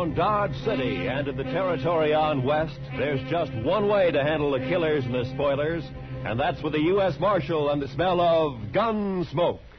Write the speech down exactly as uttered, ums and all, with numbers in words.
around Dodge City and in the territory on West, there's just one way to handle the killers and the spoilers, and that's with the U S Marshal and the smell of gun smoke.